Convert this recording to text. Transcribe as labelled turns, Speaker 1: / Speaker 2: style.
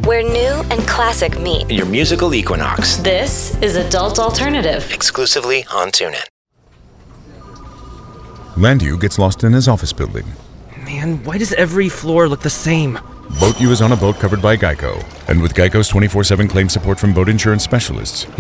Speaker 1: where new and classic meet.
Speaker 2: Your musical equinox.
Speaker 1: This is Adult Alternative.
Speaker 2: Exclusively on TuneIn.
Speaker 3: Landu gets lost in his office building.
Speaker 4: Man, why does every floor look the same?
Speaker 3: Boat U is on a boat covered by Geico. And with Geico's 24/7 claim support from boat insurance specialists,